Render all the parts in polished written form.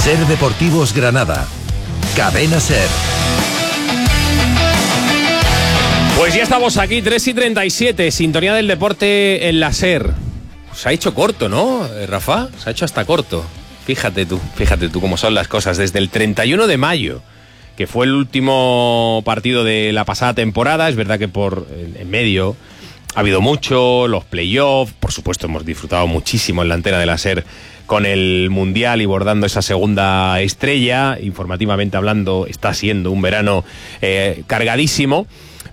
Ser Deportivos Granada. Cadena Ser. Pues ya estamos aquí, 3:37, sintonía del deporte en la SER. Se ha hecho corto, ¿no, Rafa? Se ha hecho hasta corto. Fíjate tú cómo son las cosas. Desde el 31 de mayo, que fue el último partido de la pasada temporada, es verdad que por en medio ha habido mucho, los playoffs, por supuesto hemos disfrutado muchísimo en la antena de la SER con el Mundial y bordando esa segunda estrella. Informativamente hablando, está siendo un verano cargadísimo.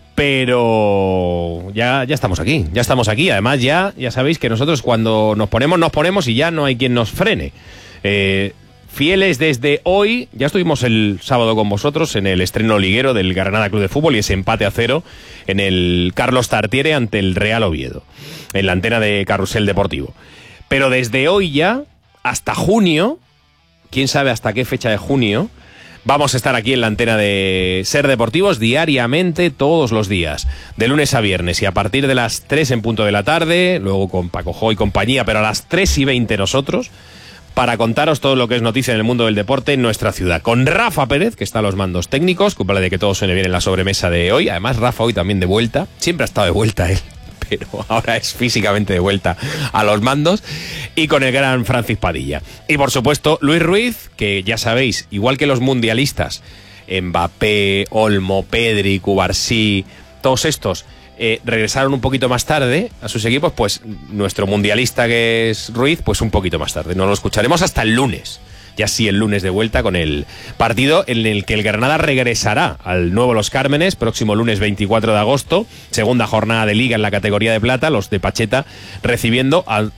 Pero ya estamos aquí. Además, ya sabéis que nosotros cuando nos ponemos y ya no hay quien nos frene. Fieles desde hoy, ya estuvimos el sábado con vosotros en el estreno liguero del Granada Club de Fútbol y ese empate a 0 en el Carlos Tartiere ante el Real Oviedo, en la antena de Carrusel Deportivo. Pero desde hoy ya, hasta junio, quién sabe hasta qué fecha de junio, vamos a estar aquí en la antena de Ser Deportivos diariamente, todos los días, de lunes a viernes, y a partir de las 3 en punto de la tarde, luego con Paco Jo y compañía, pero a las 3:20 nosotros, para contaros todo lo que es noticia en el mundo del deporte en nuestra ciudad. Con Rafa Pérez, que está a los mandos técnicos, culpable de que todo suene bien en la sobremesa de hoy. Además, Rafa hoy también de vuelta, siempre ha estado de vuelta él, pero ahora es físicamente de vuelta a los mandos, y con el gran Francis Padilla. Y por supuesto, Luis Ruiz, que ya sabéis, igual que los mundialistas, Mbappé, Olmo, Pedri, Cubarsí, todos estos regresaron un poquito más tarde a sus equipos, pues nuestro mundialista, que es Ruiz, pues un poquito más tarde. No lo escucharemos hasta el lunes. Ya sí, el lunes de vuelta con el partido en el que el Granada regresará al Nuevo Los Cármenes, próximo lunes 24 de agosto, segunda jornada de Liga en la categoría de plata, los de Pacheta recibiendo a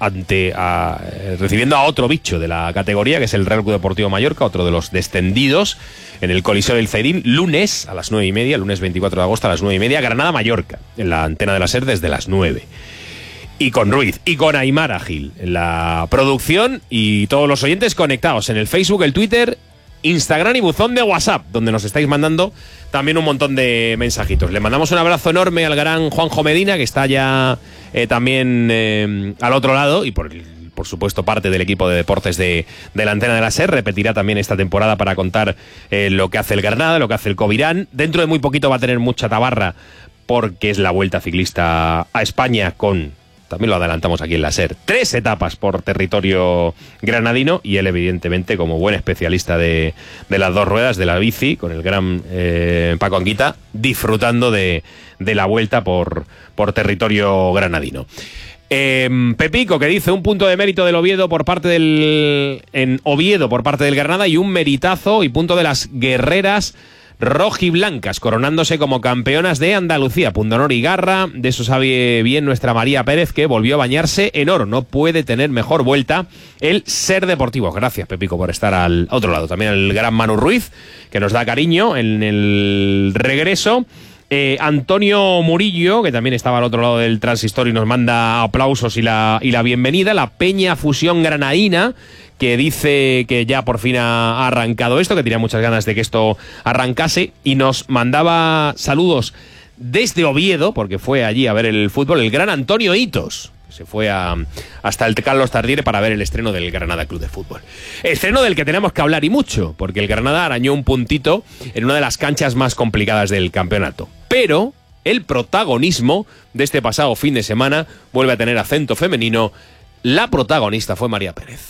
otro bicho de la categoría, que es el Real Club Deportivo Mallorca, otro de los descendidos, en el Coliseo del Zaidín, lunes a las 9:30, lunes 24 de agosto a las 9:30, Granada-Mallorca, en la antena de la SER desde las 9. Y con Ruiz, y con Aymar Agil en la producción, y todos los oyentes conectados en el Facebook, el Twitter, Instagram y buzón de WhatsApp, donde nos estáis mandando también un montón de mensajitos. Le mandamos un abrazo enorme al gran Juanjo Medina, que está ya también al otro lado, y por supuesto parte del equipo de deportes de la antena de la SER. Repetirá también esta temporada para contar lo que hace el Granada, lo que hace el Covirán. Dentro de muy poquito va a tener mucha tabarra, porque es la Vuelta Ciclista a España con... También lo adelantamos aquí en la SER. 3 etapas por territorio granadino, y él, evidentemente, como buen especialista de las dos ruedas, de la bici, con el gran Paco Anguita, disfrutando de la vuelta por territorio granadino. Pepico, que dice un punto de mérito del Oviedo por parte del Granada, y un meritazo y punto de las guerreras rojiblancas, coronándose como campeonas de Andalucía. Pundonor y garra, de eso sabe bien nuestra María Pérez, que volvió a bañarse en oro. No puede tener mejor vuelta el Ser Deportivo. Gracias, Pepico, por estar al otro lado. También el gran Manu Ruiz, que nos da cariño en el regreso. Antonio Murillo, que también estaba al otro lado del transistor y nos manda aplausos y la bienvenida. La Peña Fusión Granadina, que dice que ya por fin ha arrancado esto, que tenía muchas ganas de que esto arrancase, y nos mandaba saludos desde Oviedo, porque fue allí a ver el fútbol, el gran Antonio Hitos. Se fue hasta el Carlos Tartiere para ver el estreno del Granada Club de Fútbol. Estreno del que tenemos que hablar, y mucho, porque el Granada arañó un puntito en una de las canchas más complicadas del campeonato. Pero el protagonismo de este pasado fin de semana vuelve a tener acento femenino. La protagonista fue María Pérez.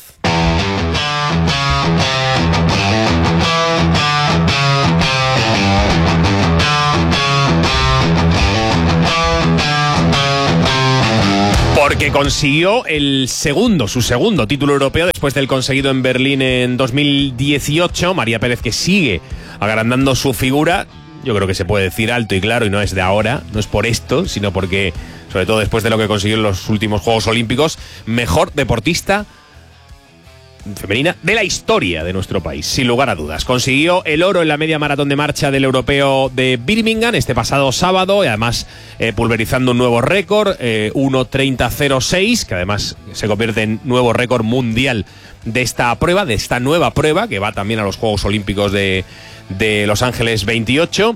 Porque consiguió su segundo título europeo después del conseguido en Berlín en 2018. María Pérez, que sigue agrandando su figura, yo creo que se puede decir alto y claro, y no es de ahora, no es por esto, sino porque, sobre todo después de lo que consiguió en los últimos Juegos Olímpicos, mejor deportista femenina de la historia de nuestro país, sin lugar a dudas. Consiguió el oro en la media maratón de marcha del europeo de Birmingham este pasado sábado, y además pulverizando un nuevo récord, 1:30:06, que además se convierte en nuevo récord mundial de esta nueva prueba, que va también a los Juegos Olímpicos de Los Ángeles 28.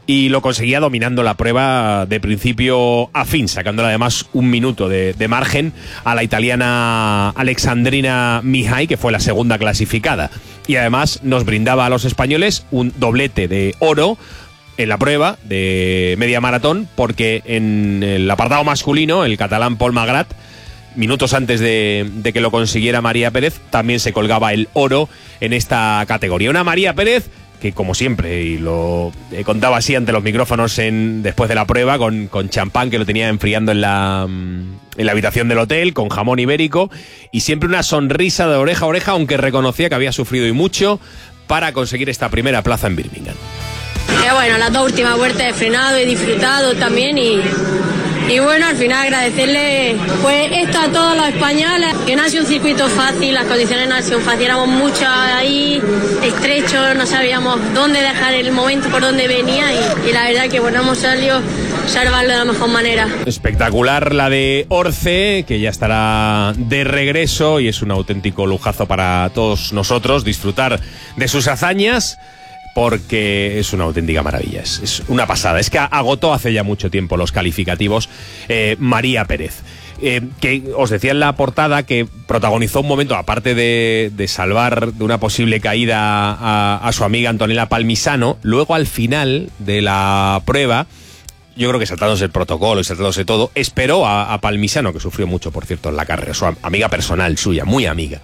y lo conseguía dominando la prueba de principio a fin, sacándole además un minuto de margen a la italiana Alexandrina Mihai, que fue la segunda clasificada. Y además nos brindaba a los españoles un doblete de oro en la prueba de media maratón, porque en el apartado masculino, el catalán Pol Magrat, minutos antes de que lo consiguiera María Pérez, también se colgaba el oro en esta categoría. Una María Pérez que, como siempre, y lo contaba así ante los micrófonos después de la prueba, con champán que lo tenía enfriando en la habitación del hotel, con jamón ibérico, y siempre una sonrisa de oreja a oreja, aunque reconocía que había sufrido y mucho para conseguir esta primera plaza en Birmingham. Bueno, las dos últimas vueltas he frenado, he disfrutado también y bueno, al final agradecerle pues esto a todos los españoles, que no ha sido un circuito fácil, las condiciones no han sido fáciles, éramos muchos ahí, estrechos, no sabíamos dónde dejar el momento, por dónde venía y la verdad que bueno, hemos salido salvarlo de la mejor manera. Espectacular la de Orce, que ya estará de regreso y es un auténtico lujazo para todos nosotros disfrutar de sus hazañas, porque es una auténtica maravilla, es una pasada. Es que agotó hace ya mucho tiempo los calificativos María Pérez, que os decía en la portada que protagonizó un momento, aparte de salvar de una posible caída a su amiga Antonella Palmisano. Luego, al final de la prueba, yo creo que saltándose el protocolo y saltándose todo, esperó a Palmisano, que sufrió mucho, por cierto, en la carrera, su amiga personal suya, muy amiga.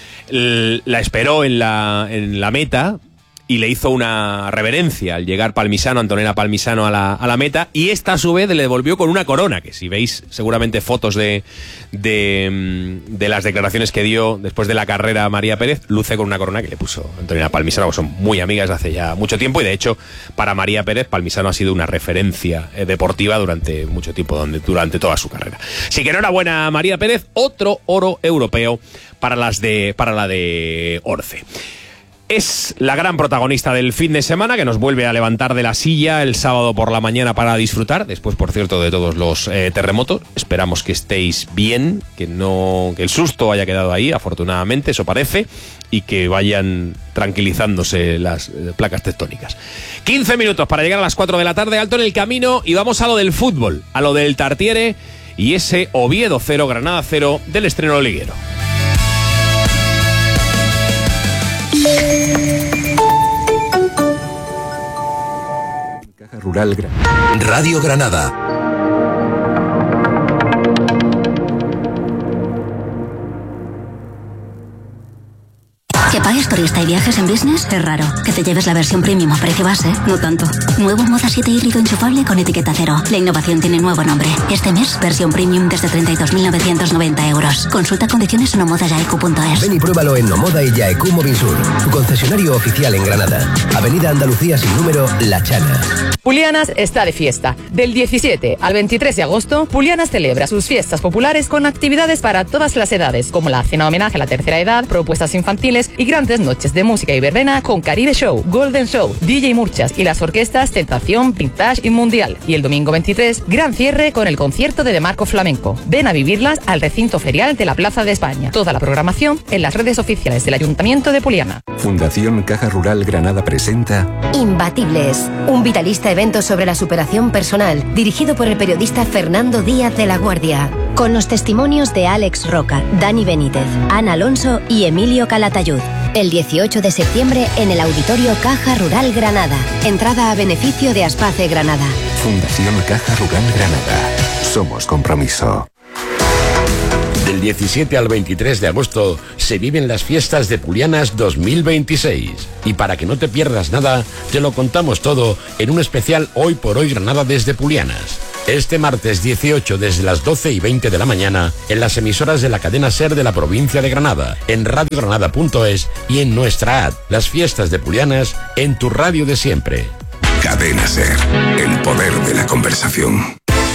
La esperó en la meta y le hizo una reverencia al llegar Antonella Palmisano a la meta, y esta a su vez le devolvió con una corona, que si veis seguramente fotos de las declaraciones que dio después de la carrera María Pérez, luce con una corona que le puso Antonella Palmisano, que son muy amigas de hace ya mucho tiempo, y de hecho para María Pérez Palmisano ha sido una referencia deportiva durante mucho tiempo, durante toda su carrera. Así que enhorabuena María Pérez, otro oro europeo para la de Orce. Es la gran protagonista del fin de semana, que nos vuelve a levantar de la silla el sábado por la mañana para disfrutar, después, por cierto, de todos los terremotos. Esperamos que estéis bien, que el susto haya quedado ahí, afortunadamente, eso parece, y que vayan tranquilizándose las placas tectónicas. 15 minutos para llegar a las 4 de la tarde, alto en el camino, y vamos a lo del fútbol, a lo del Tartiere y ese Oviedo 0, Granada 0 del estreno liguero. Caja Rural Radio Granada. Que pagues turista y viajes en business es raro. Que te lleves la versión premium a precio base, no tanto. Nuevo Moda 7 híbrido enchufable con etiqueta cero. La innovación tiene nuevo nombre. Este mes, versión premium desde 32.990 euros. Consulta condiciones en nomodayaecu.es. Ven y pruébalo en Nomoda y Yaecu Movisur, tu concesionario oficial en Granada. Avenida Andalucía sin número, La Chana. Pulianas está de fiesta. Del 17 al 23 de agosto, Pulianas celebra sus fiestas populares con actividades para todas las edades, como la cena homenaje a la tercera edad, propuestas infantiles y grandes noches de música y verbena con Caribe Show, Golden Show, DJ Murchas y las orquestas Tentación, Vintage y Mundial. Y el domingo 23, gran cierre con el concierto de Marco Flamenco. Ven a vivirlas al recinto ferial de la Plaza de España. Toda la programación en las redes oficiales del Ayuntamiento de Puliana. Fundación Caja Rural Granada presenta Imbatibles, un vitalista evento sobre la superación personal, dirigido por el periodista Fernando Díaz de la Guardia, con los testimonios de Alex Roca, Dani Benítez, Ana Alonso y Emilio Calatayud. El 18 de septiembre en el Auditorio Caja Rural Granada. Entrada a beneficio de Aspace Granada. Fundación Caja Rural Granada. Somos compromiso. Del 17 al 23 de agosto se viven las fiestas de Pulianas 2026. Y para que no te pierdas nada, te lo contamos todo en un especial Hoy por Hoy Granada desde Pulianas. Este martes 18 desde las 12:20 de la mañana en las emisoras de la cadena SER de la provincia de Granada, en radiogranada.es y en nuestra app. Las fiestas de Pulianas en tu radio de siempre. Cadena SER, el poder de la conversación.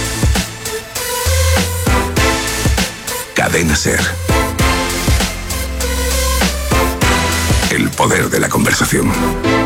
Cadena SER. El poder de la conversación.